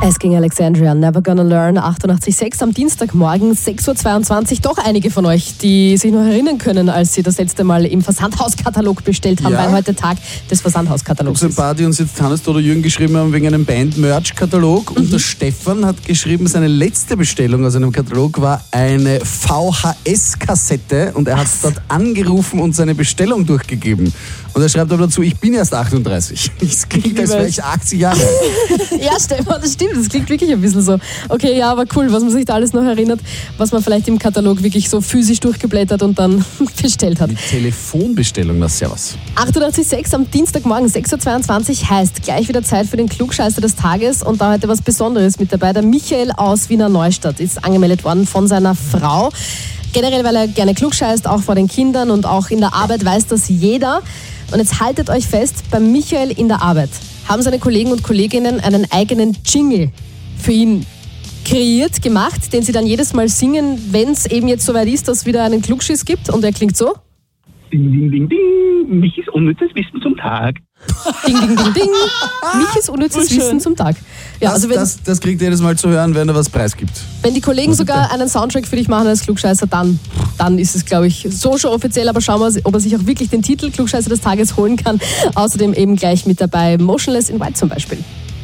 Asking Alexandria, Never Gonna Learn, 88.6 am Dienstagmorgen, 6.22 Uhr. Doch einige von euch, die sich noch erinnern können, als sie das letzte Mal im Versandhauskatalog bestellt haben, weil heute Tag des Versandhauskatalogs ist. Ein paar, die uns jetzt Hannes oder Jürgen geschrieben haben wegen einem Band-Merch-Katalog. Und der Stefan hat geschrieben, seine letzte Bestellung aus einem Katalog war eine VHS-Kassette und er hat dort angerufen und seine Bestellung durchgegeben. Und er schreibt aber dazu, ich bin erst 38. Das klingt, als wäre ich 80 Jahre alt. Ja, Stefan, das stimmt. Das klingt wirklich ein bisschen so. Okay, ja, aber cool, was man sich da alles noch erinnert, was man vielleicht im Katalog wirklich so physisch durchgeblättert und dann bestellt hat. Die Telefonbestellung, na servus. 88.6 am Dienstagmorgen, 6.22 Uhr heißt gleich wieder Zeit für den Klugscheißer des Tages und da heute was Besonderes mit dabei. Der Michael aus Wiener Neustadt ist angemeldet worden von seiner Frau. Generell, weil er gerne klugscheißt, auch vor den Kindern und auch in der Arbeit weiß das jeder. Und jetzt haltet euch fest, beim Michael in der Arbeit haben seine Kollegen und Kolleginnen einen eigenen Jingle für ihn kreiert, gemacht, den sie dann jedes Mal singen, wenn es eben jetzt soweit ist, dass es wieder einen Klugschiss gibt. Und der klingt so. Ding, ding, ding, ding. Mich ist unnützes Wissen zum Tag. Ding, ding, ding, ding. Mich ist unnützes Wissen zum Tag. Ja, also das kriegt ihr jedes Mal zu hören, wenn er was preisgibt. Wenn die Kollegen sogar einen Soundtrack für dich machen als Klugscheißer, dann ist es, glaube ich, so schon offiziell. Aber schauen wir, ob er sich auch wirklich den Titel Klugscheißer des Tages holen kann. Außerdem eben gleich mit dabei Motionless in White zum Beispiel.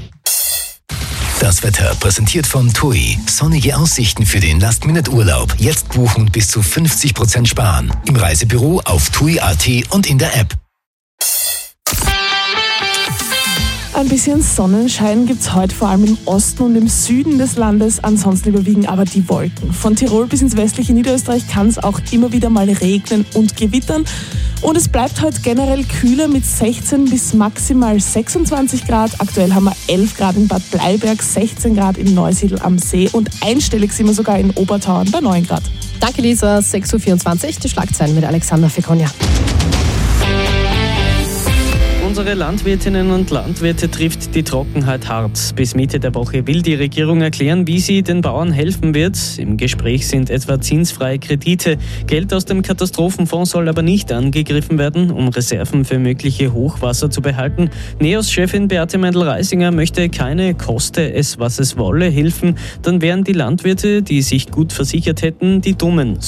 Das Wetter präsentiert von TUI. Sonnige Aussichten für den Last-Minute-Urlaub. Jetzt buchen und bis zu 50% sparen. Im Reisebüro auf TUI.at und in der App. Ein bisschen Sonnenschein gibt es heute vor allem im Osten und im Süden des Landes. Ansonsten überwiegen aber die Wolken. Von Tirol bis ins westliche Niederösterreich kann es auch immer wieder mal regnen und gewittern. Und es bleibt heute generell kühler mit 16 bis maximal 26 Grad. Aktuell haben wir 11 Grad in Bad Bleiberg, 16 Grad in Neusiedl am See und einstellig sind wir sogar in Obertauern bei 9 Grad. Danke Lisa, 6.24 Uhr, die Schlagzeilen mit Alexander Fekonia. Unsere Landwirtinnen und Landwirte trifft die Trockenheit hart. Bis Mitte der Woche will die Regierung erklären, wie sie den Bauern helfen wird. Im Gespräch sind etwa zinsfreie Kredite. Geld aus dem Katastrophenfonds soll aber nicht angegriffen werden, um Reserven für mögliche Hochwasser zu behalten. NEOS-Chefin Beate Meindl-Reisinger möchte keine, koste es was es wolle, Hilfen. Dann wären die Landwirte, die sich gut versichert hätten, die Dummen.